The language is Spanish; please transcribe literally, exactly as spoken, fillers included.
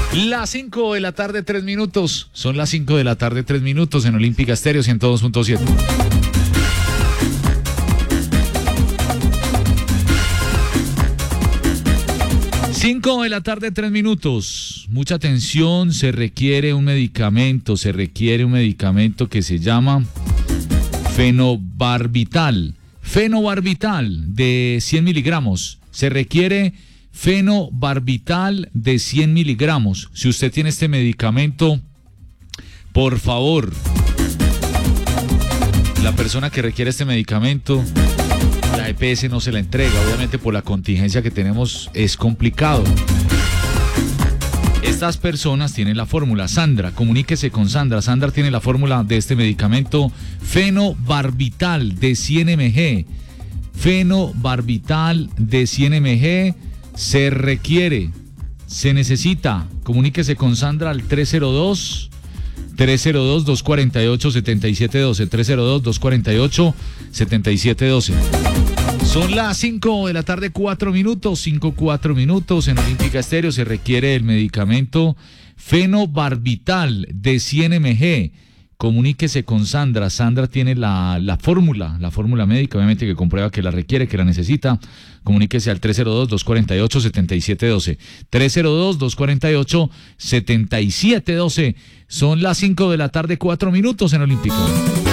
Las cinco de la tarde, tres minutos. Son las cinco de la tarde, tres minutos en Olímpica Estéreo ciento dos punto siete. cinco de la tarde, tres minutos. Mucha atención, se requiere un medicamento, se requiere un medicamento que se llama fenobarbital. Fenobarbital de cien miligramos. Se requiere fenobarbital de cien miligramos. Si usted tiene este medicamento, por favor, la persona que requiere este medicamento, la E P S no se la entrega. Obviamente por la contingencia que tenemos es complicado. Estas personas tienen la fórmula. Sandra, comuníquese con Sandra. Sandra tiene la fórmula de este medicamento fenobarbital de cien miligramos. Fenobarbital de cien miligramos. Se requiere, se necesita. Comuníquese con Sandra al tres cero dos, tres cero dos, dos cuatro ocho, siete siete uno dos, tres cero dos, dos cuatro ocho, siete siete uno dos. Son las cinco de la tarde, cuatro minutos, cinco, cuatro minutos. En Olímpica Estéreo se requiere el medicamento fenobarbital de cien miligramos. Comuníquese con Sandra. Sandra tiene la, la fórmula, la fórmula médica, obviamente, que comprueba que la requiere, que la necesita. Comuníquese al tres cero dos, dos cuatro ocho, siete siete uno dos. tres cero dos, dos cuatro ocho, siete siete uno dos. Son las cinco de la tarde, cuatro minutos en Olímpica.